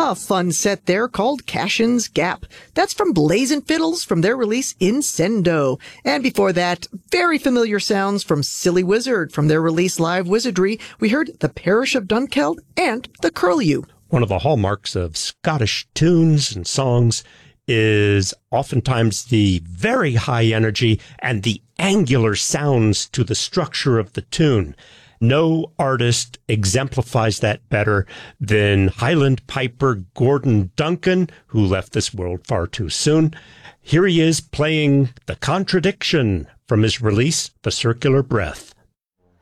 A fun set there called Cashin's Gap. That's from Blazin' Fiddles from their release Incendo. And before that, very familiar sounds from Silly Wizard from their release Live Wizardry. We heard The Parish of Dunkeld and The Curlew. One of the hallmarks of Scottish tunes and songs is oftentimes the very high energy and the angular sounds to the structure of the tune. No artist exemplifies that better than Highland piper Gordon Duncan, who left this world far too soon. Here he is playing The Contradiction from his release, The Circular Breath.